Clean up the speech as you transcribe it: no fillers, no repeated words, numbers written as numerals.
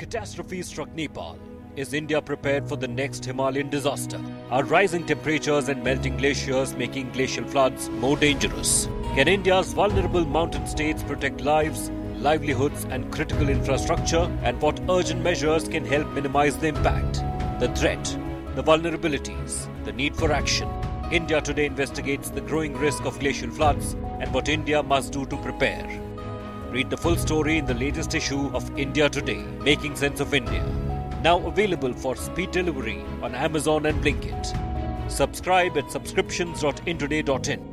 catastrophe struck Nepal. Is India prepared for the next Himalayan disaster? Are rising temperatures and melting glaciers making glacial floods more dangerous? Can India's vulnerable mountain states protect lives, livelihoods and critical infrastructure? And what urgent measures can help minimize the impact? The threat, the vulnerabilities, the need for action. India Today investigates the growing risk of glacial floods and what India must do to prepare. Read the full story in the latest issue of India Today, Making Sense of India. Now available for speed delivery on Amazon and Blinkit. Subscribe at subscriptions.intoday.in.